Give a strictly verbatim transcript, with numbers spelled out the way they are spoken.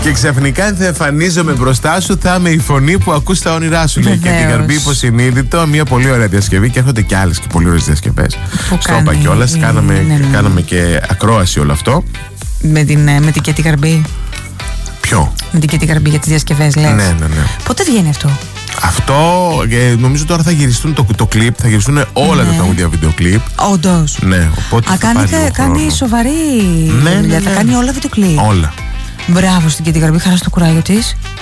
Και ξαφνικά θα εμφανίζομαι μπροστά σου, θα είμαι η φωνή που ακούς τα όνειρά σου. Λέει και την Γαρμπή υποσυνείδητο. Μια πολύ ωραία διασκευή και έρχονται και άλλες και πολύ ωραίες διασκευές. Στο είπα κιόλας. Ναι, κάναμε, ναι, ναι. κάναμε και ακρόαση όλο αυτό. Με την, με την Κέτη Γαρμπή. Ποιο? Με την Κέτη Γαρμπή για τις διασκευές, λες. Ναι, ναι, ναι. Πότε βγαίνει αυτό? Αυτό ε, νομίζω τώρα θα γυριστούν το, το κλιπ, θα γυριστούν όλα Ναι. τα τραγούδια βίντεο κλιπ. Όντως. Ναι, οπότε. Α, θα κάνει, πάρει κα, λίγο κάνει χρόνο. σοβαρή Ναι, ναι, δουλειά. ναι. Θα κάνει όλα βίντεο κλιπ. Όλα. Μπράβο στην Κέτη Γαρμπή, χαρά στο κουράγιο της.